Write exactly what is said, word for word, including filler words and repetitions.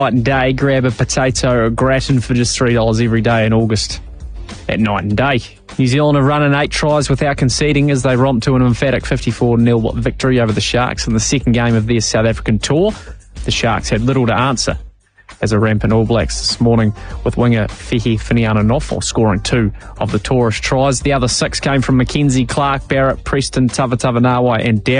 Night and day, grab a potato or a gratin for just three dollars every day in August. At Night and Day. New Zealand have run in eight tries without conceding as they romp to an emphatic fifty-four nil victory over the Sharks in the second game of their South African tour. The Sharks had little to answer as a rampant All Blacks this morning, with winger Fehi Finiana-Nofo scoring two of the tourist tries. The other six came from Mackenzie Clark, Barrett, Preston, Tavatavanawa and Darren.